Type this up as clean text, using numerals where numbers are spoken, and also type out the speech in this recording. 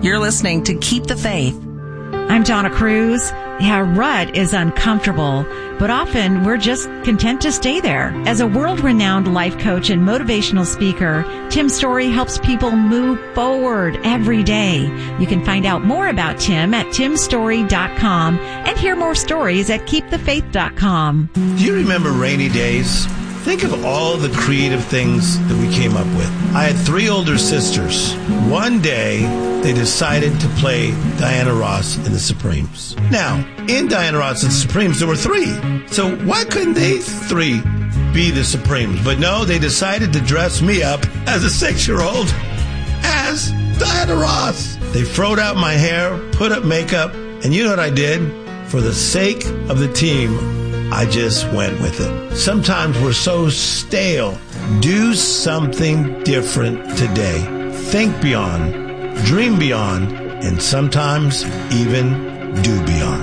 You're listening to Keep the Faith. I'm Donna Cruz. Yeah, rut is uncomfortable, but often we're just content to stay there. As a world-renowned life coach and motivational speaker, Tim Storey helps people move forward every day. You can find out more about Tim at timstorey.com and hear more stories at keepthefaith.com. Do you remember rainy days? Think of all the creative things that we came up with. I had 3 older sisters. One day, they decided to play Diana Ross and the Supremes. Now, in Diana Ross and the Supremes, there were 3. So why couldn't they 3 be the Supremes? But no, they decided to dress me up as a 6-year-old as Diana Ross. They froed out my hair, put up makeup, and you know what I did? For the sake of the team, I just went with it. Sometimes we're so stale. Do something different today. Think beyond, dream beyond, and sometimes even do beyond.